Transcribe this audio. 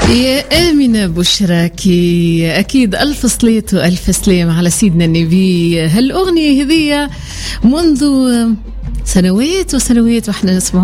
يا آمنة بشراكي أكيد ألف صليت وألف سلام على سيدنا النبي. هالأغنية هذية منذ سنوات وسنوات وإحنا نسمعها